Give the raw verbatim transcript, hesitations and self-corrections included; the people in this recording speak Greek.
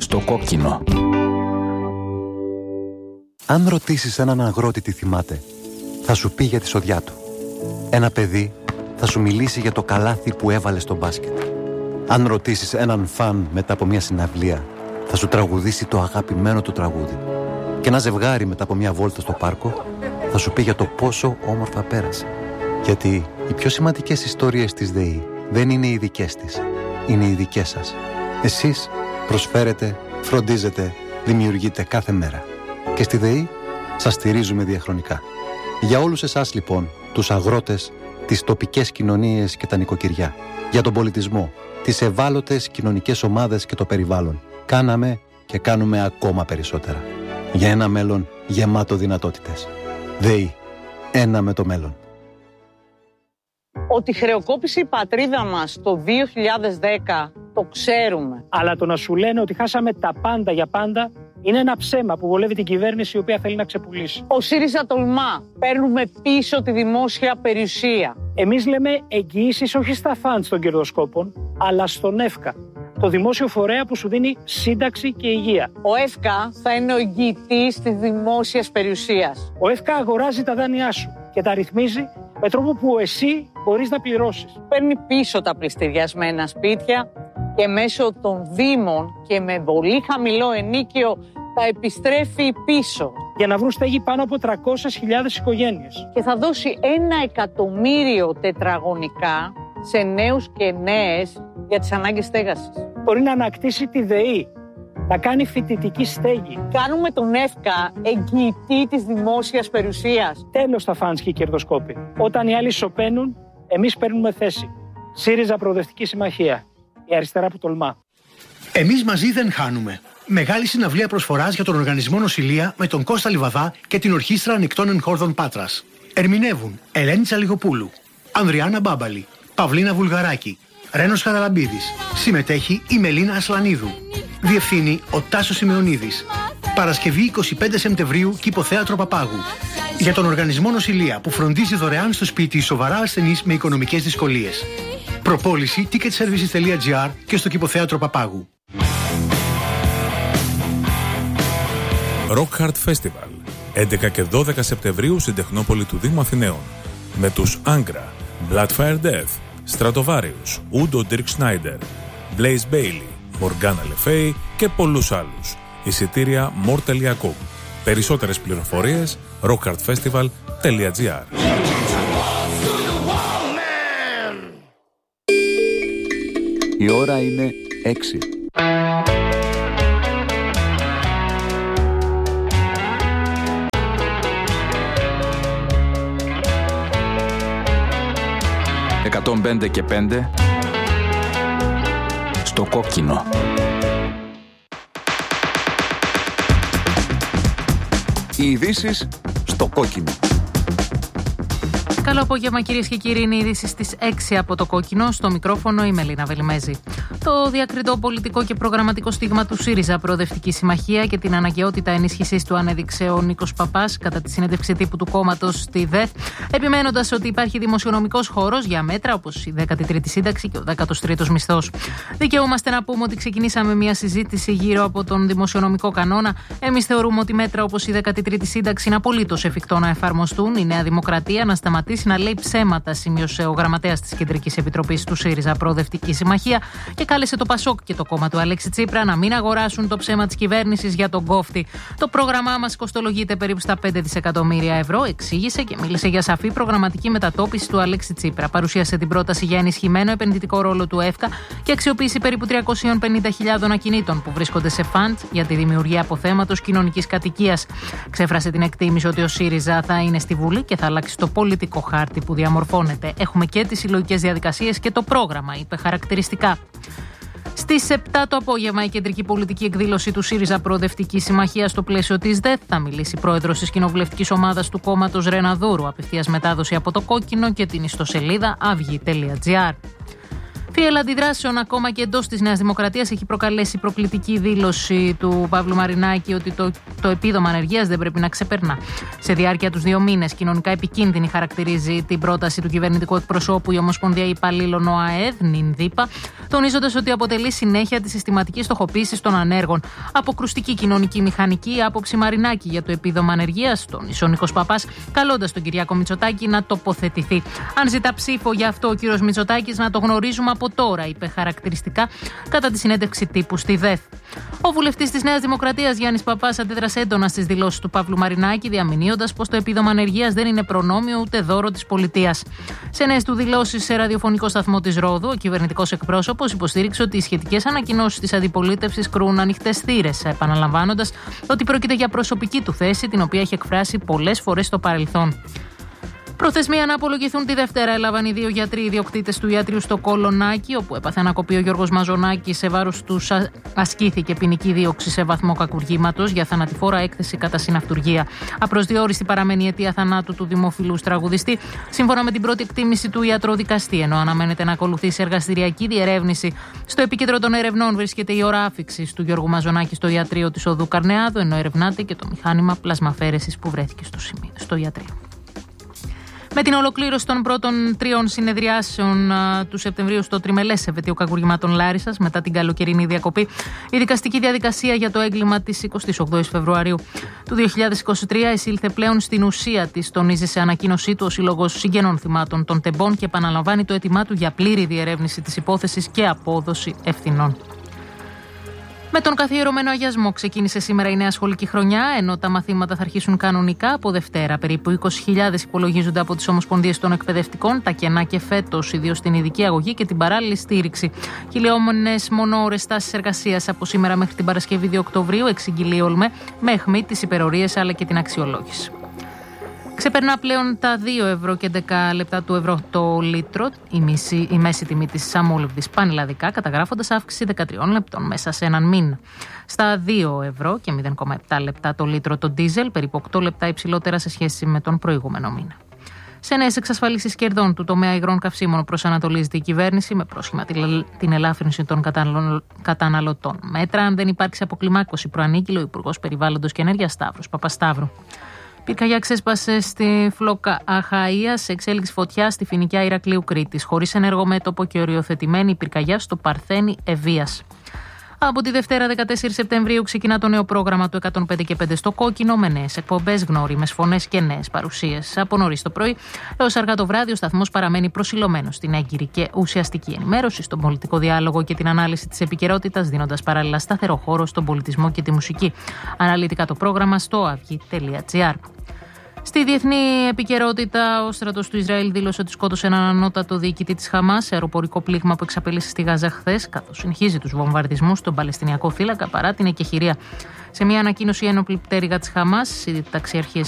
Στο κόκκινο. Αν ρωτήσεις έναν αγρότη τι θυμάται, θα σου πει για τη σοδιά του. Ένα παιδί θα σου μιλήσει για το καλάθι που έβαλε στο μπάσκετ. Αν ρωτήσεις έναν φαν μετά από μια συναυλία, θα σου τραγουδήσει το αγαπημένο του τραγούδι. Και ένα ζευγάρι μετά από μια βόλτα στο πάρκο θα σου πει για το πόσο όμορφα πέρασε. Γιατί οι πιο σημαντικές ιστορίες της ΔΕΗ δεν είναι οι δικές της, είναι οι δικές σας. Εσείς προσφέρετε, φροντίζετε, δημιουργείτε κάθε μέρα. Και στη ΔΕΗ σας στηρίζουμε διαχρονικά. Για όλους εσάς λοιπόν, τους αγρότες, τις τοπικές κοινωνίες και τα νοικοκυριά, για τον πολιτισμό, τις ευάλωτες κοινωνικές ομάδες και το περιβάλλον, κάναμε και κάνουμε ακόμα περισσότερα. Για ένα μέλλον γεμάτο δυνατότητες. ΔΕΗ. Ένα με το μέλλον. Ότι χρεοκόπησε η πατρίδα μας το δύο χιλιάδες δέκα, το ξέρουμε. Αλλά το να σου λένε ότι χάσαμε τα πάντα για πάντα είναι ένα ψέμα που βολεύει την κυβέρνηση η οποία θέλει να ξεπουλήσει. Ο ΣΥΡΙΖΑ τολμά. Παίρνουμε πίσω τη δημόσια περιουσία. Εμείς λέμε εγγυήσεις όχι στα φαντς των κερδοσκόπων, αλλά στον ΕΦΚΑ. Το δημόσιο φορέα που σου δίνει σύνταξη και υγεία. Ο ΕΦΚΑ θα είναι ο εγγυητής της δημόσιας περιουσίας. Ο ΕΦΚΑ αγοράζει τα δάνειά σου και τα ρυθμίζει με τρόπο που εσύ μπορείς να πληρώσεις. Παίρνει πίσω τα πληστηριασμένα σπίτια και μέσω των δήμων και με πολύ χαμηλό ενίκιο τα επιστρέφει πίσω. Για να βρουν στέγη πάνω από τριακόσιες χιλιάδες οικογένειες. Και θα δώσει ένα εκατομμύριο τετραγωνικά σε νέους και νέες για τις ανάγκες στέγασης. Μπορεί να ανακτήσει τη ΔΕΗ, να κάνει φοιτητική στέγη. Κάνουμε τον ΕΦΚΑ εγγυητή της δημόσιας περιουσίας. Τέλος τα φαντς και οι κερδοσκόποι. Όταν οι άλλοι σωπαίνουν, εμείς παίρνουμε θέση. ΣΥΡΙΖΑ Προοδευτική Συμμαχία. Η αριστερά που τολμά. Εμείς μαζί δεν χάνουμε. Μεγάλη συναυλία προσφοράς για τον Οργανισμό Νοσηλεία με τον Κώστα Λιβαδά και την Ορχήστρα Ανοιχτών Εγχόρδων Πάτρας. Ερμηνεύουν Ελένη Τσαλιγοπούλου, Ανδριάννα Μπάμπαλη, Παυλίνα Βουλγαράκη, Ρένος Χαραλαμπίδης. Συμμετέχει η Μελίνα Ασλανίδου. Διευθύνει ο Τάσος Σημεωνίδης. Παρασκευή εικοστή πέμπτη Σεπτεμβρίου, Κηποθέατρο Παπάγου. Για τον Οργανισμό Νοσηλεία που φροντίζει δωρεάν στο σπίτι σοβαρά ασθενείς με οικονομικές δυσκολίες. Προπόληση ticket services τελεία gr και στο Κηποθέατρο Παπάγου. Rock Hard Festival, έντεκα και δώδεκα Σεπτεμβρίου στην Τεχνόπολη του Δήμου Αθηναίων. Με τους Angra, Bloodfire Death, Stratovarius, Udo Dirk Schneider, Blaze Bailey, Morgana Le Fay και πολλούς άλλους. Εισιτήρια more τελεία com. Περισσότερες πληροφορίες rock hard festival τελεία gr. Η ώρα είναι έξι. εκατόν πέντε και πέντε στο κόκκινο. Οι ειδήσεις στο κόκκινο. Καλό απόγευμα κυρίες και κύριοι, είναι οι ειδήσεις στις έξι από το κόκκινο. Στο μικρόφωνο η Μελίνα Βελιμέζη. Το διακριτό πολιτικό και προγραμματικό στίγμα του ΣΥΡΙΖΑ Προοδευτική Συμμαχία και την αναγκαιότητα ενίσχυσης του ανέδειξε ο Νίκος Παπάς κατά τη συνέντευξη τύπου του κόμματος στη ΔΕΘ, επιμένοντας ότι υπάρχει δημοσιονομικός χώρος για μέτρα όπως η δέκατη τρίτη σύνταξη και ο δέκατος τρίτος μισθός. Δικαιούμαστε να πούμε ότι ξεκινήσαμε μια συζήτηση γύρω από τον δημοσιονομικό κανόνα. Εμείς θεωρούμε ότι μέτρα όπως η δέκατη τρίτη σύνταξη είναι απολύτως εφικτό να εφαρμοστούν. Η Νέα Δημοκρατία να σταματήσει να λέει ψέματα, σημείωσε ο γραμματέας της Κεντρικής Επιτροπής του ΣΥΡΙΖΑ Προοδευτική Συμμαχία και κάλεσε το ΠΑΣΟΚ και το κόμμα του Αλέξη Τσίπρα να μην αγοράσουν το ψέμα της κυβέρνησης για τον κόφτη. Το πρόγραμμά μας κοστολογείται περίπου στα πέντε δισεκατομμύρια ευρώ, εξήγησε και μίλησε για σαφή προγραμματική μετατόπιση του Αλέξη Τσίπρα. Παρουσίασε την πρόταση για ενισχυμένο επενδυτικό ρόλο του ΕΦΚΑ και αξιοποίηση περίπου τριακόσιες πενήντα χιλιάδες ακινήτων που βρίσκονται σε φαντ για τη δημιουργία αποθέματος κοινωνικής κατοικίας. Ξέφρασε την εκτίμηση ότι ο ΣΥΡΙΖΑ θα είναι στη Βουλή και θα αλλάξει το πολιτικό χάρτη που διαμορφώνεται. Έχουμε και τις συλλογικές διαδικασίες και το πρόγραμμα, είπε χαρακτηριστικά. Στις επτά το απόγευμα, η κεντρική πολιτική εκδήλωση του ΣΥΡΙΖΑ Προοδευτική Συμμαχία στο πλαίσιο της ΔΕΘ θα μιλήσει πρόεδρος της κοινοβουλευτικής ομάδας του κόμματος Ρεναδούρου. Απευθείας μετάδοση από το κόκκινο και την ιστοσελίδα αυγή τελεία gr. Φίελα αντιδράσεων ακόμα και εντός της Νέας Δημοκρατίας έχει προκαλέσει προκλητική δήλωση του Παύλου Μαρινάκη ότι το, το επίδομα ανεργίας δεν πρέπει να ξεπερνά. Σε διάρκεια τους δύο μήνες, κοινωνικά επικίνδυνη χαρακτηρίζει την πρόταση του κυβερνητικού εκπροσώπου η Ομοσπονδία Υπαλλήλων ΟΑΕΔ, ΝΙΝΔΥΠΑ, τονίζοντας ότι αποτελεί συνέχεια τη συστηματική στοχοποίηση των ανέργων. Αποκρουστική κοινωνική μηχανική άποψη Μαρινάκη για το επίδομα ανεργίας, τόνισε ο Νίκος Παπάς, καλώντας τον Κυριάκο Μητσοτάκη να τοποθετηθεί. Αν ζητά ψήφο γι' αυτό ο κύριος Μητσοτάκης, να το γνωρίζουμε από τώρα, είπε χαρακτηριστικά κατά τη συνέντευξη τύπου στη ΔΕΘ. Ο βουλευτής της Νέας Δημοκρατίας Γιάννης Παπάς αντέδρασε έντονα στις δηλώσεις του Παύλου Μαρινάκη, διαμηνύοντας πως το επίδομα ανεργίας δεν είναι προνόμιο ούτε δώρο της πολιτείας. Σε νέες του δηλώσεις σε ραδιοφωνικό σταθμό της Ρόδου, ο κυβερνητικός εκπρόσωπος υποστήριξε ότι οι σχετικές ανακοινώσεις της αντιπολίτευσης κρούν ανοιχτές θύρες, επαναλαμβάνοντας ότι πρόκειται για προσωπική του θέση, την οποία έχει εκφράσει πολλές φορές στο παρελθόν. Προθεσμία να απολογηθούν τη Δευτέρα έλαβαν οι δύο γιατροί ιδιοκτήτες του ιατρίου στο Κολονάκι, όπου έπαθε ανακοπή ο Γιώργος Μαζονάκης. Σε βάρος τους ασκήθηκε ποινική δίωξη σε βαθμό κακουργήματος για θανατηφόρα έκθεση κατά συναυτουργία. Απροσδιόριστη παραμένει η αιτία θανάτου του δημοφιλούς τραγουδιστή, σύμφωνα με την πρώτη εκτίμηση του ιατροδικαστή, ενώ αναμένεται να ακολουθήσει εργαστηριακή διερεύνηση. Στο επίκεντρο των ερευνών βρίσκεται η ώρα άφιξης του Γιώργου Μαζονάκη στο ιατρείο της Οδού Καρνεάδου, ενώ ερευνάται και το μηχάνημα πλασμαφέρεσης που βρέθηκε στο, σημείο, στο ιατρείο. Με την ολοκλήρωση των πρώτων τριών συνεδριάσεων α, του Σεπτεμβρίου στο τριμελές επετείο κακουργημάτων Λάρισσας, μετά την καλοκαιρινή διακοπή, η δικαστική διαδικασία για το έγκλημα της εικοστής ογδόης Φεβρουαρίου του δύο χιλιάδες είκοσι τρία εισήλθε πλέον στην ουσία της, τονίζει σε ανακοίνωσή του ο Σύλλογος Συγγενών Θυμάτων των Τεμπών και επαναλαμβάνει το αίτημά του για πλήρη διερεύνηση της υπόθεσης και απόδοση ευθυνών. Με τον καθιερωμένο αγιασμό ξεκίνησε σήμερα η νέα σχολική χρονιά, ενώ τα μαθήματα θα αρχίσουν κανονικά από Δευτέρα. Περίπου είκοσι χιλιάδες υπολογίζονται από τις Ομοσπονδίες των Εκπαιδευτικών, τα κενά και φέτος, ιδίως στην ειδική αγωγή και την παράλληλη στήριξη. Χιλιόμονες μονοώρες τάσεις εργασίας από σήμερα μέχρι την Παρασκευή δύο Οκτωβρίου, εξηγηλεί Ολμέ, με αιχμή τις υπερορίες αλλά και την αξιολόγηση. Ξεπερνά πλέον τα δύο ευρώ και δέκα λεπτά του ευρώ το λίτρο, η, μισή, η μέση τιμή της αμόλυβδης πανελλαδικά, καταγράφοντας αύξηση δεκατρία λεπτών μέσα σε έναν μήνα. Στα δύο ευρώ και μηδέν κόμμα επτά λεπτά το λίτρο το ντίζελ, περίπου οκτώ λεπτά υψηλότερα σε σχέση με τον προηγούμενο μήνα. Σε νέες εξασφαλίσεις κερδών του τομέα υγρών καυσίμων προσανατολίζεται η κυβέρνηση με πρόσχημα την ελάφρυνση των καταναλωτών. Μέτρα αν δεν υπάρξει αποκλιμάκωση, προανήγγειλε ο Υπουργός Περιβάλλοντος και Ενέργειας Σταύρος Παπασταύρου. Πυρκαγιά ξέσπασε στη Φλόκα Αχαΐα σε εξέλιξη φωτιά στη Φοινικιά Ηρακλείου Κρήτης, χωρίς ενεργό μέτωπο και οριοθετημένη πυρκαγιά στο Παρθένη Ευβοίας. Από τη Δευτέρα δεκατέσσερις Σεπτεμβρίου ξεκινά το νέο πρόγραμμα του εκατόν πέντε και πέντε στο Κόκκινο, με νέες εκπομπές, γνώριμες φωνές και νέες παρουσίες. Από νωρίς το πρωί έως αργά το βράδυ, ο σταθμός παραμένει προσιλωμένος στην έγκυρη και ουσιαστική ενημέρωση, στον πολιτικό διάλογο και την ανάλυση της επικαιρότητας, δίνοντας παράλληλα σταθερό χώρο στον πολιτισμό και τη μουσική. Αναλυτικά το πρόγραμμα στο αυγή τελεία τζι άρ. Στη διεθνή επικαιρότητα, ο στρατός του Ισραήλ δήλωσε ότι σκότωσε έναν ανώτατο διοικητή της Χαμάς σε αεροπορικό πλήγμα που εξαπέλυσε στη Γάζα χθες, καθώς συνεχίζει τους βομβαρδισμούς στον Παλαιστινιακό φύλακα παρά την εκεχηρία. Σε μια ανακοίνωση, η ένοπλη πτέρυγα της Χαμάς, οι ταξιαρχίες